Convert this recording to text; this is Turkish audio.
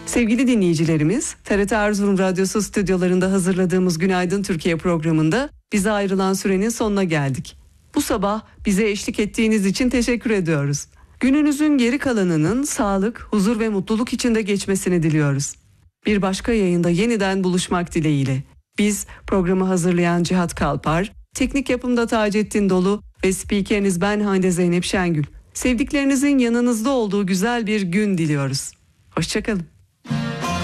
Sevgili dinleyicilerimiz, TRT Erzurum Radyosu stüdyolarında hazırladığımız Günaydın Türkiye programında bize ayrılan sürenin sonuna geldik. Bu sabah bize eşlik ettiğiniz için teşekkür ediyoruz. Gününüzün geri kalanının sağlık, huzur ve mutluluk içinde geçmesini diliyoruz. Bir başka yayında yeniden buluşmak dileğiyle. Biz programı hazırlayan Cihat Kalpar, teknik yapımda Taceddin Dolu ve spikeriniz ben Hande Zeynep Şengül. Sevdiklerinizin yanınızda olduğu güzel bir gün diliyoruz. Hoşça kalın.